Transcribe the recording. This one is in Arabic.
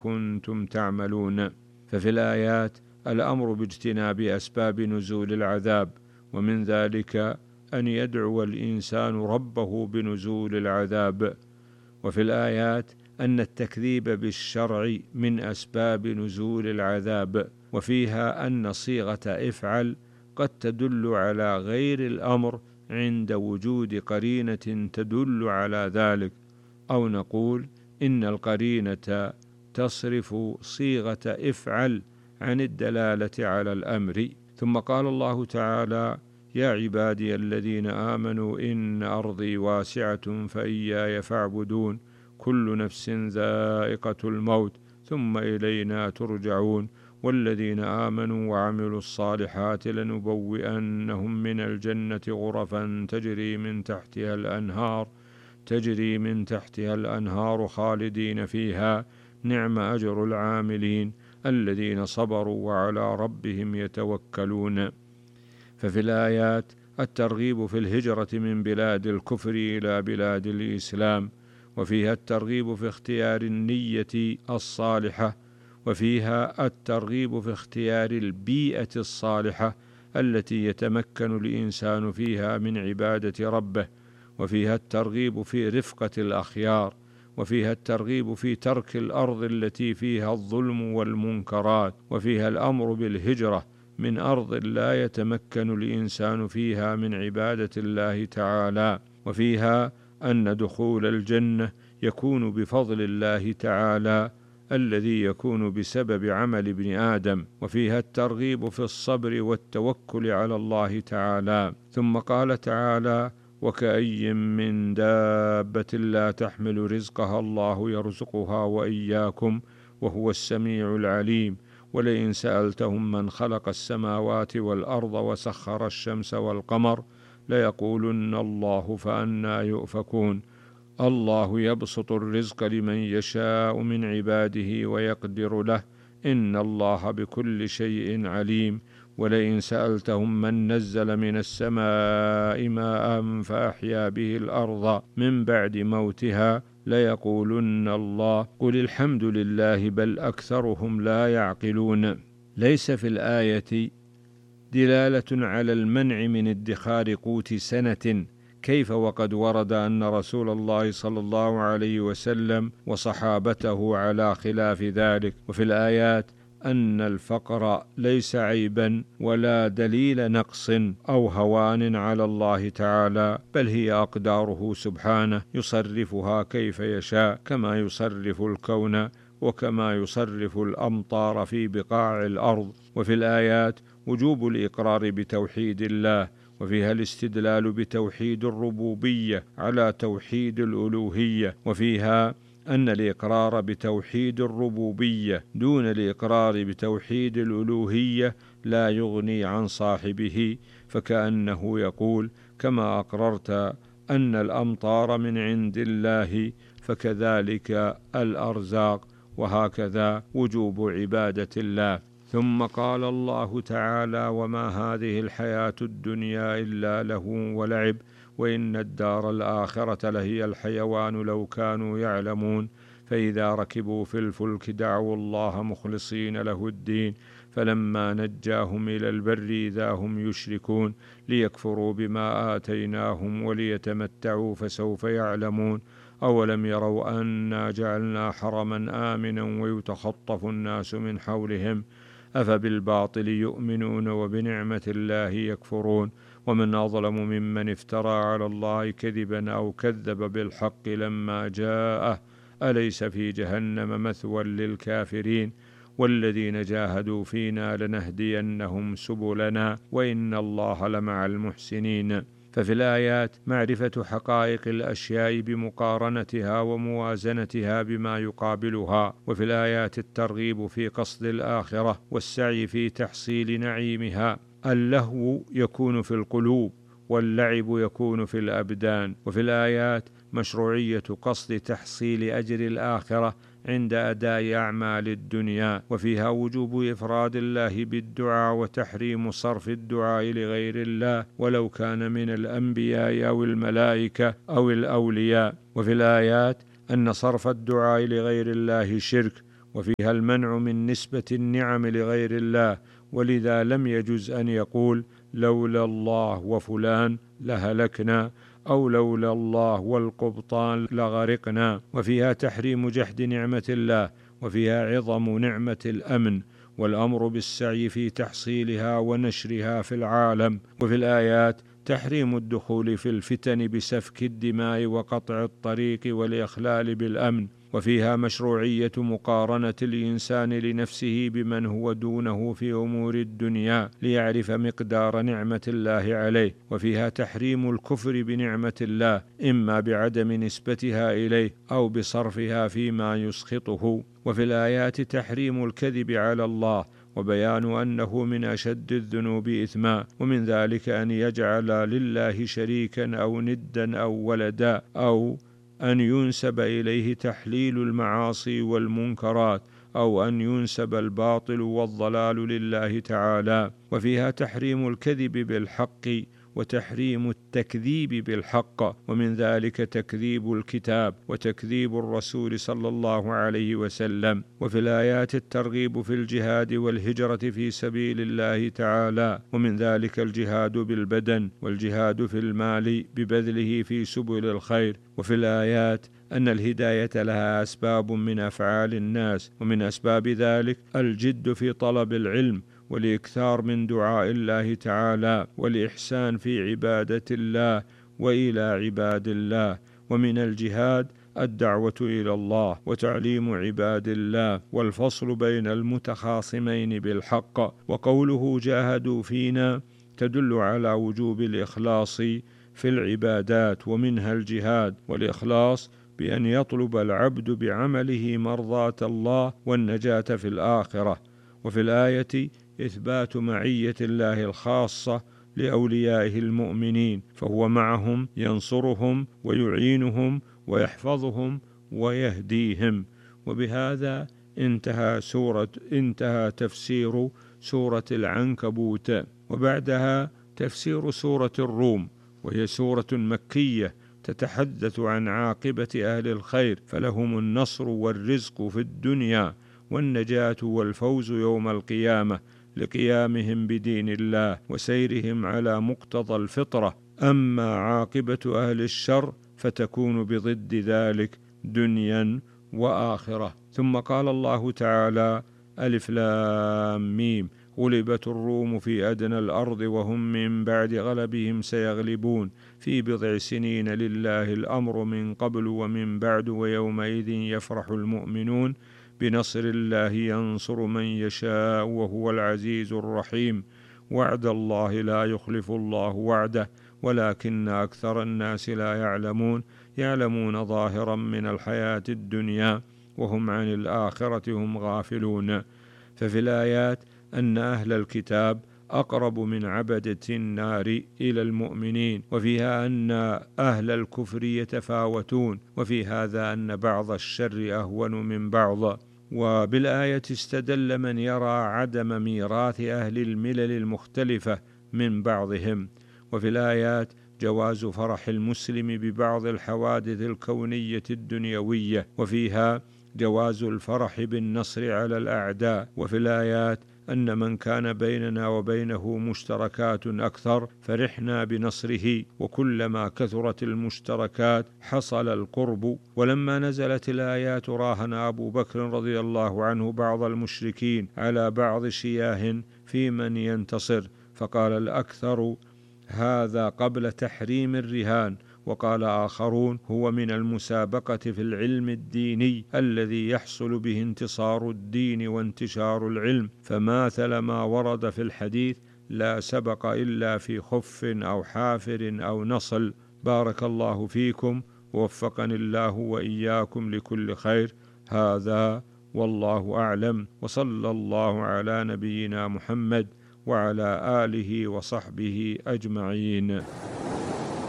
كنتم تعملون. ففي الآيات الأمر باجتناب أسباب نزول العذاب، ومن ذلك أن يدعو الإنسان ربه بنزول العذاب. وفي الآيات أن التكذيب بالشرع من أسباب نزول العذاب، وفيها أن صيغة افعل قد تدل على غير الأمر عند وجود قرينة تدل على ذلك، أو نقول إن القرينة تصرف صيغة افعل عن الدلالة على الأمر. ثم قال الله تعالى: يا عبادي الذين آمنوا إن أرضي واسعة فإياي فاعبدون، كل نفس ذائقة الموت ثم إلينا ترجعون، والذين آمنوا وعملوا الصالحات لنبوئنهم من الجنة غرفا تجري من تحتها الأنهار خالدين فيها، نعم أجر العاملين الذين صبروا وعلى ربهم يتوكلون. ففي الآيات الترغيب في الهجرة من بلاد الكفر إلى بلاد الإسلام، وفيها الترغيب في اختيار النية الصالحة، وفيها الترغيب في اختيار البيئة الصالحة التي يتمكن الإنسان فيها من عبادة ربه، وفيها الترغيب في رفقة الأخيار، وفيها الترغيب في ترك الأرض التي فيها الظلم والمنكرات، وفيها الأمر بالهجرة من أرض لا يتمكن الإنسان فيها من عبادة الله تعالى، وفيها أن دخول الجنة يكون بفضل الله تعالى الذي يكون بسبب عمل ابن آدم، وفيها الترغيب في الصبر والتوكل على الله تعالى. ثم قال تعالى: وكأي من دابة لا تحمل رزقها الله يرزقها وإياكم وهو السميع العليم، ولئن سألتهم من خلق السماوات والأرض وسخر الشمس والقمر ليقولن الله فأنى يؤفكون. الله يبسط الرزق لمن يشاء من عباده ويقدر له، إن الله بكل شيء عليم. ولئن سألتهم من نزل من السماء ماء فأحيا به الأرض من بعد موتها ليقولن الله قل الحمد لله بل أكثرهم لا يعقلون. ليس في الآية دلالة على المنع من ادخار قوت سنة، كيف وقد ورد أن رسول الله صلى الله عليه وسلم وصحابته على خلاف ذلك. وفي الآيات أن الفقر ليس عيبا ولا دليل نقص أو هوان على الله تعالى، بل هي أقداره سبحانه يصرفها كيف يشاء، كما يصرف الكون وكما يصرف الأمطار في بقاع الأرض. وفي الآيات وجوب الإقرار بتوحيد الله، وفيها الاستدلال بتوحيد الربوبية على توحيد الألوهية، وفيها أن الإقرار بتوحيد الربوبية دون الإقرار بتوحيد الألوهية لا يغني عن صاحبه، فكأنه يقول: كما أقررت أن الأمطار من عند الله فكذلك الأرزاق، وهكذا وجوب عبادة الله. ثم قال الله تعالى: وما هذه الحياة الدنيا إلا لهو ولعب وإن الدار الآخرة لهي الحيوان لو كانوا يعلمون. فإذا ركبوا في الفلك دعوا الله مخلصين له الدين فلما نجاهم إلى البر إذا هم يشركون ليكفروا بما آتيناهم وليتمتعوا فسوف يعلمون. أولم يروا أنا جعلنا حرما آمنا ويتخطف الناس من حولهم أفبالباطل يؤمنون وبنعمة الله يكفرون. ومن أظلم ممن افترى على الله كذبا أو كذب بالحق لما جاءه أليس في جهنم مثوى للكافرين والذين جاهدوا فينا لنهدينهم سبلنا وإن الله لمع المحسنين. ففي الآيات معرفة حقائق الأشياء بمقارنتها وموازنتها بما يقابلها، وفي الآيات الترغيب في قصد الآخرة والسعي في تحصيل نعيمها. اللهو يكون في القلوب واللعب يكون في الأبدان. وفي الآيات مشروعية قصد تحصيل أجر الآخرة عند أداء أعمال الدنيا، وفيها وجوب إفراد الله بالدعاء وتحريم صرف الدعاء لغير الله ولو كان من الأنبياء أو الملائكة أو الأولياء. وفي الآيات أن صرف الدعاء لغير الله شرك، وفيها المنع من نسبة النعم لغير الله، ولذا لم يجز أن يقول لولا الله وفلان لهلكنا، أو لولا الله والقبطان لغرقنا. وفيها تحريم جحد نعمة الله، وفيها عظم نعمة الأمن والأمر بالسعي في تحصيلها ونشرها في العالم. وفي الآيات تحريم الدخول في الفتن بسفك الدماء وقطع الطريق والإخلال بالأمن. وفيها مشروعية مقارنة الإنسان لنفسه بمن هو دونه في أمور الدنيا ليعرف مقدار نعمة الله عليه. وفيها تحريم الكفر بنعمة الله، إما بعدم نسبتها إليه أو بصرفها فيما يسخطه. وفي الآيات تحريم الكذب على الله، وبيان أنه من أشد الذنوب إثما، ومن ذلك أن يجعل لله شريكا أو ندا أو ولدا، أو أن ينسب إليه تحليل المعاصي والمنكرات، أو أن ينسب الباطل والضلال لله تعالى. وفيها تحريم الكذب بالحق وتحريم التكذيب بالحق، ومن ذلك تكذيب الكتاب وتكذيب الرسول صلى الله عليه وسلم. وفي الآيات الترغيب في الجهاد والهجرة في سبيل الله تعالى، ومن ذلك الجهاد بالبدن والجهاد في المال ببذله في سبل الخير. وفي الآيات أن الهداية لها أسباب من أفعال الناس، ومن أسباب ذلك الجد في طلب العلم والإكثار من دعاء الله تعالى والإحسان في عبادة الله وإلى عباد الله. ومن الجهاد الدعوة إلى الله وتعليم عباد الله والفصل بين المتخاصمين بالحق. وقوله جاهدوا فينا تدل على وجوب الإخلاص في العبادات، ومنها الجهاد والإخلاص بأن يطلب العبد بعمله مرضاة الله والنجاة في الآخرة. وفي الآية إثبات معية الله الخاصة لأوليائه المؤمنين، فهو معهم ينصرهم ويعينهم ويحفظهم ويهديهم. وبهذا انتهى تفسير سورة العنكبوت. وبعدها تفسير سورة الروم، وهي سورة مكية تتحدث عن عاقبة أهل الخير، فلهم النصر والرزق في الدنيا والنجاة والفوز يوم القيامة لقيامهم بدين الله وسيرهم على مقتضى الفطرة. أما عاقبة أهل الشر فتكون بضد ذلك دنيا وآخرة. ثم قال الله تعالى: ألف لام ميم، غلبت الروم في أدنى الأرض وهم من بعد غلبهم سيغلبون في بضع سنين لله الأمر من قبل ومن بعد ويومئذ يفرح المؤمنون بنصر الله ينصر من يشاء وهو العزيز الرحيم. وعد الله لا يخلف الله وعده ولكن أكثر الناس لا يعلمون ظاهرا من الحياة الدنيا وهم عن الآخرة هم غافلون. ففي الآيات أن أهل الكتاب أقرب من عبدة النار إلى المؤمنين، وفيها أن أهل الكفر يتفاوتون، وفي هذا أن بعض الشر أهون من بعض. وبالآية استدل من يرى عدم ميراث أهل الملل المختلفة من بعضهم. وفي الآيات جواز فرح المسلم ببعض الحوادث الكونية الدنيوية، وفيها جواز الفرح بالنصر على الأعداء. وفي الآيات أن من كان بيننا وبينه مشتركات أكثر فرحنا بنصره، وكلما كثرت المشتركات حصل القرب. ولما نزلت الآيات راهن أبو بكر رضي الله عنه بعض المشركين على بعض شياه في من ينتصر، فقال الأكثر: هذا قبل تحريم الرهان. وقال آخرون: هو من المسابقة في العلم الديني الذي يحصل به انتصار الدين وانتشار العلم، فماثل ما ورد في الحديث: لا سبق إلا في خف أو حافر أو نصل. بارك الله فيكم، ووفقني الله وإياكم لكل خير. هذا والله أعلم، وصلى الله على نبينا محمد وعلى آله وصحبه أجمعين.